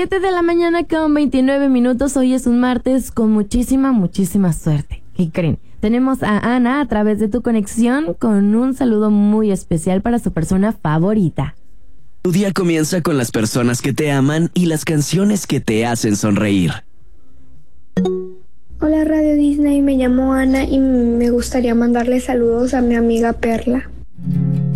7 de la mañana con 29 minutos. Hoy es un martes con muchísima suerte. ¿Qué creen? Tenemos a Ana a través de tu conexión con un saludo muy especial para su persona favorita. Tu día comienza con las personas que te aman y las canciones que te hacen sonreír. Hola Radio Disney, me llamo Ana y me gustaría mandarle saludos a mi amiga Perla.